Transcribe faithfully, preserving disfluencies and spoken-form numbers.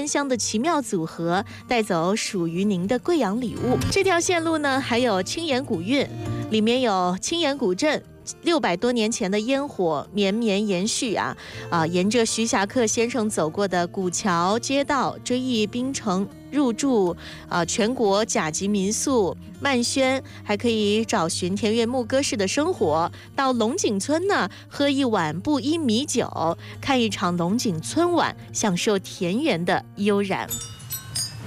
香的奇妙组合，带走属于您的贵阳礼物。这条线路呢，还有青岩古韵，里面有青岩古镇。六百多年前的烟火绵绵延续啊啊！沿着徐霞客先生走过的古桥街道，追忆槟城入住啊全国甲级民宿漫轩，还可以找寻田园牧歌式的生活。到龙井村呢，喝一碗布衣米酒，看一场龙井村晚，享受田园的悠然。